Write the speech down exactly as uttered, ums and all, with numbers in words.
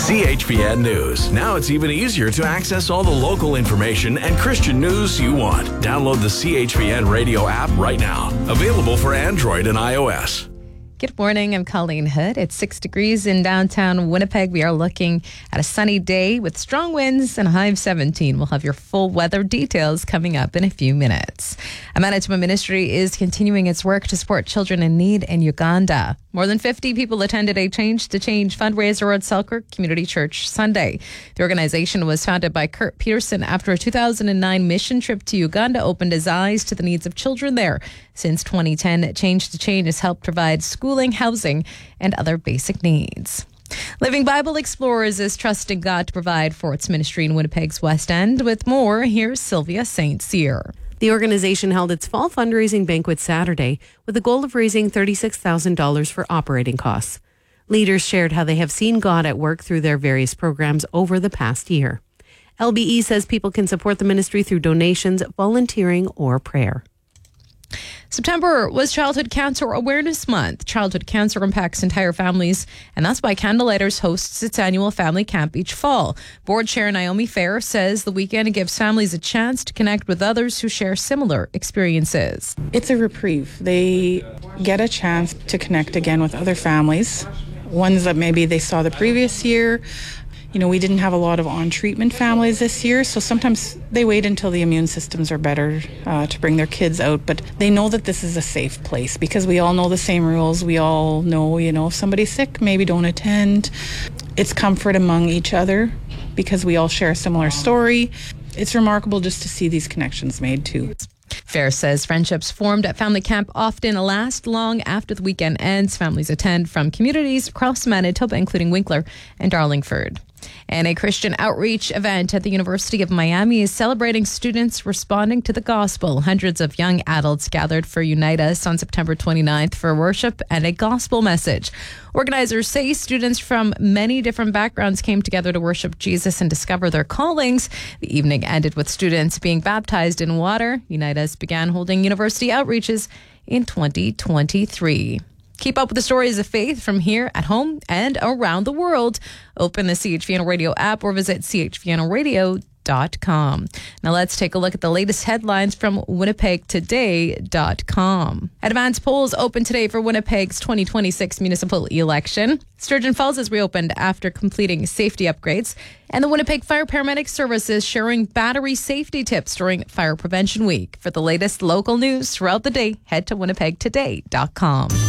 C H P N News. Now it's even easier to access all the local information and Christian news you want. Download the C H P N radio app right now. Available for Android and iOS. Good morning. I'm Colleen Hood. It's six degrees in downtown Winnipeg. We are looking at a sunny day with strong winds and a high of seventeen. We'll have your full weather details coming up in a few minutes. A Manitoba Ministry is continuing its work to support children in need in Uganda. More than fifty people attended a Change to Change fundraiser at Selkirk Community Church Sunday. The organization was founded by Kurt Peterson after a two thousand nine mission trip to Uganda opened his eyes to the needs of children there. Since twenty ten, Change to Change has helped provide schooling, housing, and other basic needs. Living Bible Explorers is trusting God to provide for its ministry in Winnipeg's West End. With more, here's Sylvia Saint Cyr. The organization held its fall fundraising banquet Saturday with the goal of raising thirty-six thousand dollars for operating costs. Leaders shared how they have seen God at work through their various programs over the past year. L B E says people can support the ministry through donations, volunteering, or prayer. September was Childhood Cancer Awareness Month. Childhood cancer impacts entire families, and that's why Candlelighters hosts its annual family camp each fall. Board Chair Naomi Fair says the weekend gives families a chance to connect with others who share similar experiences. It's a reprieve. They get a chance to connect again with other families, ones that maybe they saw the previous year. You know, we didn't have a lot of on-treatment families this year, so sometimes they wait until the immune systems are better uh, to bring their kids out. But they know that this is a safe place because we all know the same rules. We all know, you know, if somebody's sick, maybe don't attend. It's comfort among each other because we all share a similar story. It's remarkable just to see these connections made too. Fair says friendships formed at family camp often last long after the weekend ends. Families attend from communities across Manitoba, including Winkler and Darlingford. And a Christian outreach event at the University of Miami is celebrating students responding to the gospel. Hundreds of young adults gathered for Unite Us on September twenty-ninth for worship and a gospel message. Organizers say students from many different backgrounds came together to worship Jesus and discover their callings. The evening ended with students being baptized in water. Unite Us began holding university outreaches in twenty twenty-three. Keep up with the stories of faith from here at home and around the world. Open the C H V N Radio app or visit c h v n radio dot com. Now let's take a look at the latest headlines from winnipeg today dot com. Advance polls open today for Winnipeg's twenty twenty-six municipal election. Sturgeon Falls is reopened after completing safety upgrades. And the Winnipeg Fire Paramedic Service is sharing battery safety tips during Fire Prevention Week. For the latest local news throughout the day, head to winnipeg today dot com.